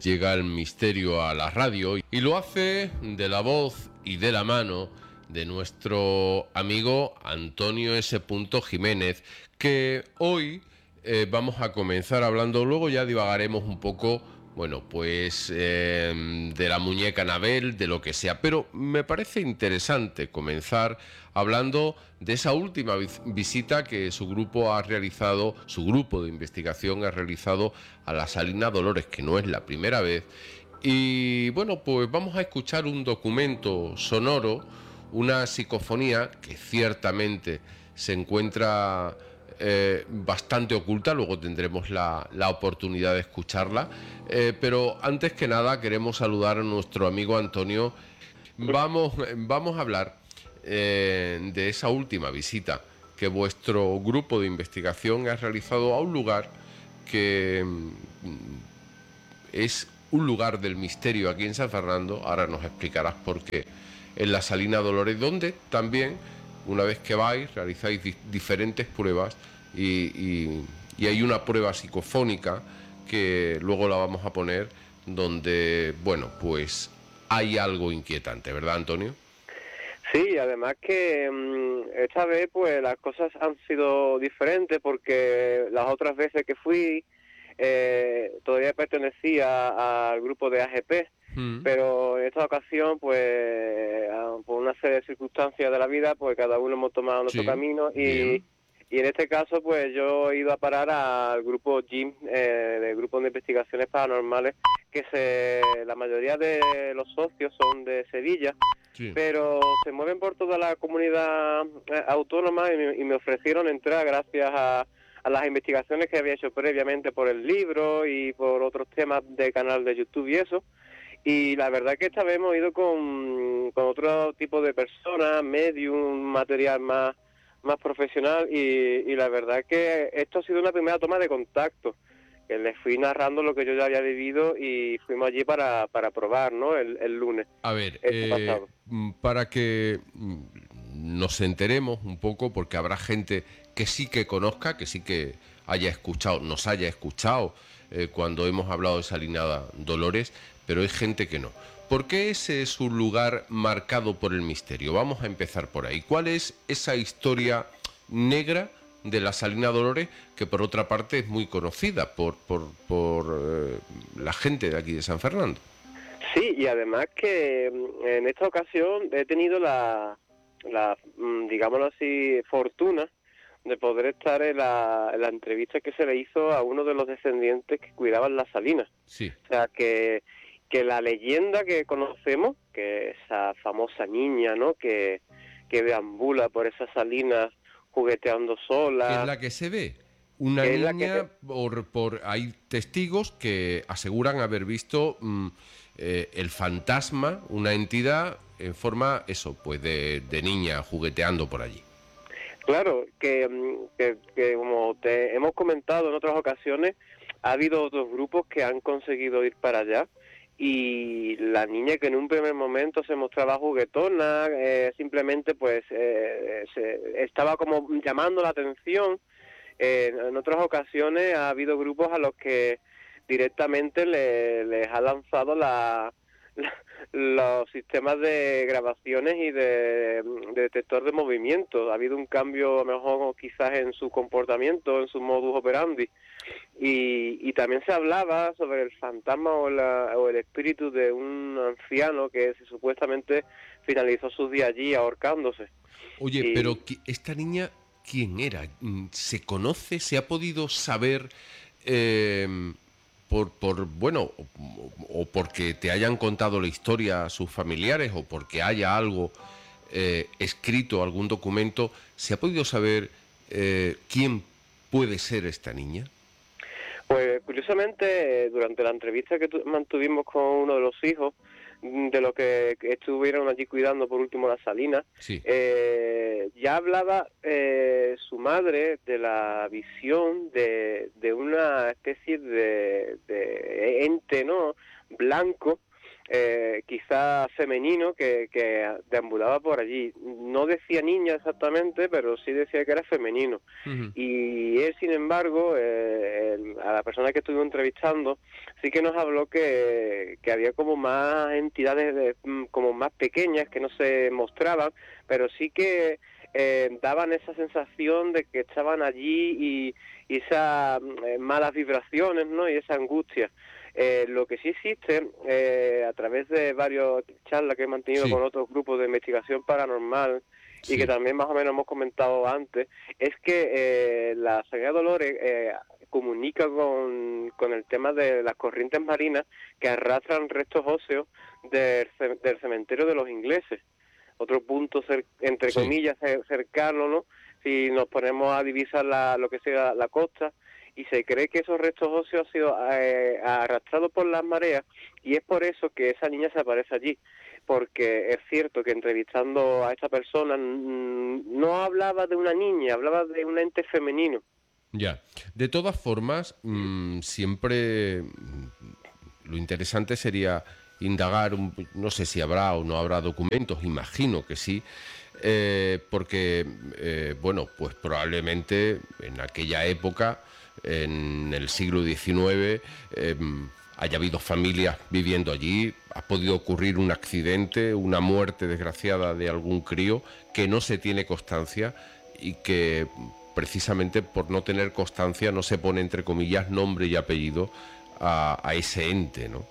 llega el misterio a la radio y lo hace de la voz y de la mano de nuestro amigo Antonio S. Jiménez, que hoy vamos a comenzar hablando, luego ya divagaremos un poco, bueno, pues de la muñeca Anabel, de lo que sea, pero me parece interesante comenzar hablando de esa última visita que su grupo ha realizado, su grupo de investigación ha realizado a la Salina Dolores, que no es la primera vez. Y bueno, pues vamos a escuchar un documento sonoro, una psicofonía que ciertamente se encuentra bastante oculta, luego tendremos la oportunidad de escucharla, pero antes que nada queremos saludar a nuestro amigo Antonio. Vamos a hablar de esa última visita que vuestro grupo de investigación ha realizado a un lugar que es un lugar del misterio aquí en San Fernando. Ahora nos explicarás por qué. En la Salina Dolores, donde también, una vez que vais, realizáis diferentes pruebas y hay una prueba psicofónica que luego la vamos a poner, donde, bueno, pues hay algo inquietante, ¿verdad, Antonio? Sí, además que esta vez pues las cosas han sido diferentes, porque las otras veces que fui todavía pertenecía al grupo de AGP, pero en esta ocasión pues por una serie de circunstancias de la vida pues cada uno hemos tomado nuestro camino y en este caso pues yo he ido a parar al grupo GIM, del grupo de investigaciones paranormales, la mayoría de los socios son de Sevilla. Sí. Pero se mueven por toda la comunidad autónoma y me ofrecieron entrar gracias a las investigaciones que había hecho previamente por el libro y por otros temas de canal de YouTube y eso. Y la verdad que esta vez hemos ido con otro tipo de personas, medium, material más profesional y la verdad que esto ha sido una primera toma de contacto. Que les fui narrando lo que yo ya había vivido y fuimos allí para probar, ¿no? El lunes. A ver, para que nos enteremos un poco, porque habrá gente que sí que conozca, que sí que haya escuchado, nos haya escuchado cuando hemos hablado de Salina Dolores, pero hay gente que no. ¿Por qué ese es un lugar marcado por el misterio? Vamos a empezar por ahí. ¿Cuál es esa historia negra de la Salina Dolores, que por otra parte es muy conocida por la gente de aquí de San Fernando? Sí, y además que en esta ocasión he tenido la digámoslo así, fortuna de poder estar en la entrevista que se le hizo a uno de los descendientes que cuidaban las salinas. Sí. O sea, que la leyenda que conocemos, que esa famosa niña, ¿no?, que deambula por esas salinas jugueteando sola. ¿Qué es la que se ve? Una niña, hay testigos que aseguran haber visto el fantasma, una entidad en forma, eso, pues de niña jugueteando por allí. Claro, que como te hemos comentado en otras ocasiones, ha habido otros grupos que han conseguido ir para allá y la niña, que en un primer momento se mostraba juguetona, simplemente pues estaba como llamando la atención. En otras ocasiones ha habido grupos a los que directamente les ha lanzado los sistemas de grabaciones y de detector de movimiento. Ha habido un cambio, a lo mejor quizás en su comportamiento, en su modus operandi. Y también se hablaba sobre el fantasma o el espíritu de un anciano que supuestamente finalizó sus días allí ahorcándose. Oye, pero esta niña, ¿quién era? ¿Se conoce? ¿Se ha podido saber bueno, o porque te hayan contado la historia a sus familiares, o porque haya algo escrito, algún documento? ¿Se ha podido saber quién puede ser esta niña? Pues curiosamente, durante la entrevista que mantuvimos con uno de los hijos de los que estuvieron allí cuidando por último la salina, sí, ya hablaba su madre de la visión de una especie de ente, ¿no?, blanco, quizá femenino que deambulaba por allí. No decía niña exactamente, pero sí decía que era femenino. Ujú. Y él, sin embargo, a la persona que estuve entrevistando, sí que nos habló que había como más entidades como más pequeñas que no se mostraban, pero sí que daban esa sensación de que estaban allí y esas malas vibraciones, ¿no? Y esa angustia. Lo que sí existe, a través de varias charlas que he mantenido Sí, con otros grupos de investigación paranormal y que sí, también más o menos hemos comentado antes, es que la Señora Dolores comunica con el tema de las corrientes marinas que arrastran restos óseos del cementerio de los ingleses. Otro punto, entre sí. comillas, cercano, ¿no? Si nos ponemos a divisar lo que sea la costa, y se cree que esos restos óseos han sido arrastrados por las mareas, y es por eso que esa niña se aparece allí, porque es cierto que entrevistando a esta persona no hablaba de una niña, hablaba de un ente femenino. Ya. De todas formas, siempre lo interesante sería indagar, no sé si habrá o no habrá documentos, imagino que sí, porque, bueno, pues probablemente en aquella época, en el siglo XIX, haya habido familias viviendo allí, ha podido ocurrir un accidente, una muerte desgraciada de algún crío que no se tiene constancia y que precisamente por no tener constancia no se pone entre comillas nombre y apellido a ese ente, ¿no?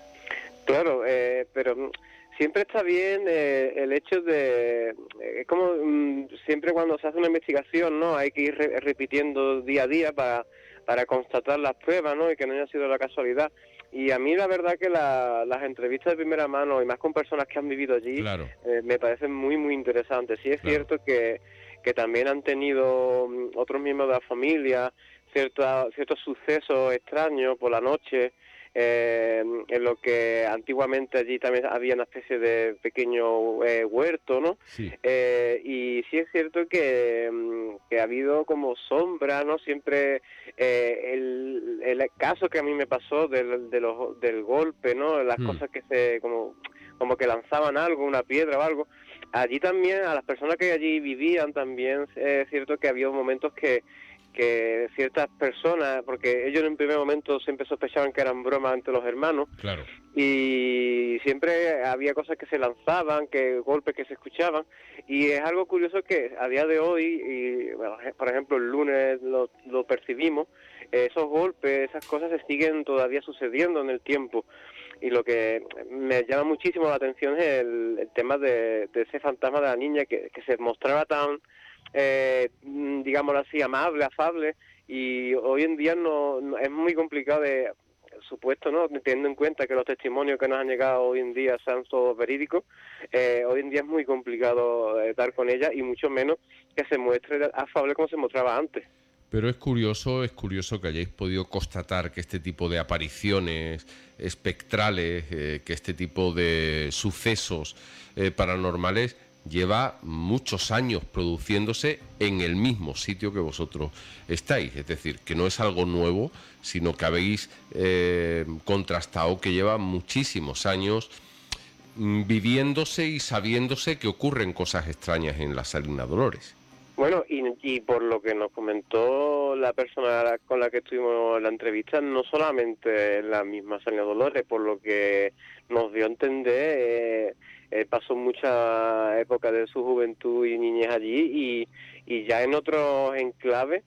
Claro, pero siempre está bien el hecho de, es como siempre cuando se hace una investigación, ¿no? Hay que ir repitiendo día a día para constatar las pruebas, ¿no? Y que no haya sido la casualidad. Y a mí la verdad que las entrevistas de primera mano, y más con personas que han vivido allí, Claro, me parecen muy, muy interesantes. Sí es claro. cierto que también han tenido otros miembros de la familia ciertos sucesos extraños por la noche, en lo que antiguamente allí también había una especie de pequeño huerto, ¿no? Sí. Y sí es cierto que ha habido como sombra, ¿no? Siempre el caso que a mí me pasó del golpe, ¿no? Las Mm. cosas que como que lanzaban algo, una piedra o algo. Allí también, a las personas que allí vivían también, es cierto que había momentos que ciertas personas, porque ellos en un primer momento siempre sospechaban que eran bromas entre los hermanos, Claro. y siempre había cosas que se lanzaban, que golpes que se escuchaban, y es algo curioso que a día de hoy, y, bueno, por ejemplo el lunes lo percibimos, esos golpes, esas cosas se siguen todavía sucediendo en el tiempo, y lo que me llama muchísimo la atención es el tema de ese fantasma de la niña que se mostraba tan digámoslo así, amable, afable, y hoy en día es muy complicado de supuesto, ¿no? Teniendo en cuenta que los testimonios que nos han llegado hoy en día sean todos verídicos, hoy en día es muy complicado dar con ella, y mucho menos que se muestre afable como se mostraba antes. Pero es curioso que hayáis podido constatar que este tipo de apariciones espectrales, que este tipo de sucesos paranormales lleva muchos años produciéndose en el mismo sitio que vosotros estáis. Es decir, que no es algo nuevo, sino que habéis contrastado que lleva muchísimos años viviéndose y sabiéndose que ocurren cosas extrañas en la Salina Dolores. Bueno, y por lo que nos comentó la persona con la que estuvimos en la entrevista, no solamente en la misma Salina Dolores, por lo que nos dio a entender, él pasó mucha época de su juventud y niñez allí, y ya en otros enclaves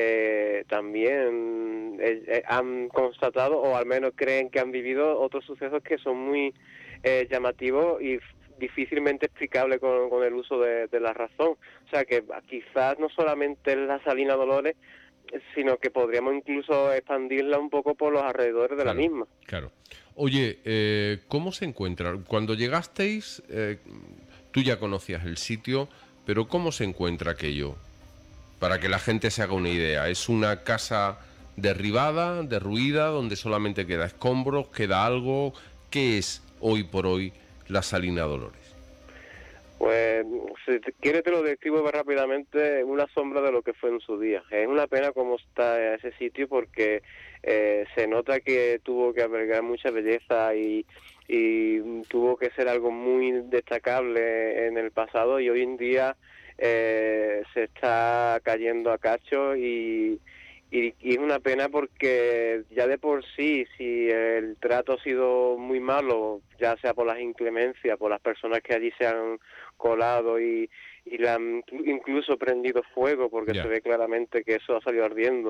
también han constatado, o al menos creen que han vivido otros sucesos que son muy llamativos y difícilmente explicable con el uso de la razón. O sea que quizás no solamente es la Salina Dolores, sino que podríamos incluso expandirla un poco por los alrededores de la Claro, misma. claro. Oye, ¿cómo se encuentra? Cuando llegasteis, tú ya conocías el sitio, pero ¿cómo se encuentra aquello? Para que la gente se haga una idea. ¿Es una casa derribada, derruida, donde solamente queda escombros, queda algo? ¿Qué es hoy por hoy la Salina Dolores? Pues, si quieres te lo describo rápidamente, una sombra de lo que fue en su día. Es una pena cómo está ese sitio, porque se nota que tuvo que albergar mucha belleza y tuvo que ser algo muy destacable en el pasado, y hoy en día se está cayendo a cacho, y es una pena porque ya de por sí, si el trato ha sido muy malo, ya sea por las inclemencias, por las personas que allí se han colado y le han incluso prendido fuego, porque se ve claramente que eso ha salido ardiendo,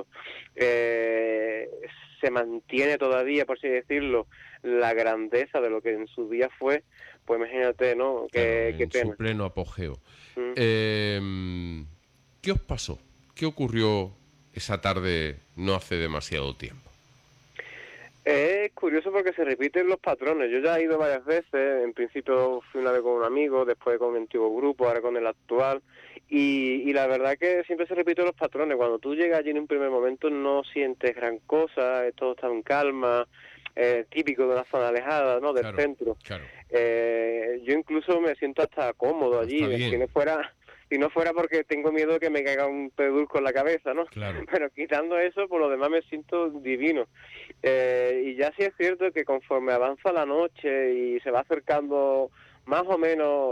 se mantiene todavía, por así decirlo, la grandeza de lo que en su día fue, pues imagínate, ¿no? Qué En pena. su pleno apogeo. ¿Qué os pasó? ¿Qué ocurrió esa tarde no hace demasiado tiempo? Es curioso porque se repiten los patrones. Yo ya he ido varias veces. En principio fui una vez con un amigo, después con un antiguo grupo, ahora con el actual. Y la verdad que siempre se repiten los patrones. Cuando tú llegas allí en un primer momento no sientes gran cosa, todo está en calma, típico de una zona alejada, ¿no? Del centro. Claro. Yo incluso me siento hasta cómodo allí. Si no fuera porque tengo miedo de que me caiga un pedulco en la cabeza, ¿no? Claro. Pero quitando eso, por lo demás me siento divino. Y ya sí es cierto que conforme avanza la noche y se va acercando más o menos